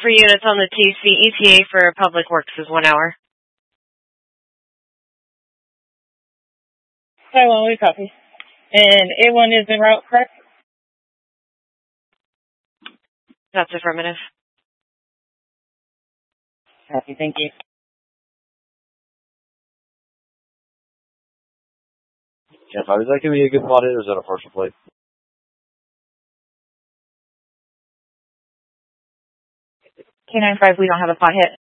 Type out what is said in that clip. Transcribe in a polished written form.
for units on the TC. ETA for Public Works is 1 hour. Taiwan, we copy. And A1 is en route, correct? That's affirmative. Copy, thank you. Is that going to be a good plot hit, or is that a partial play? K95, we don't have a plot hit.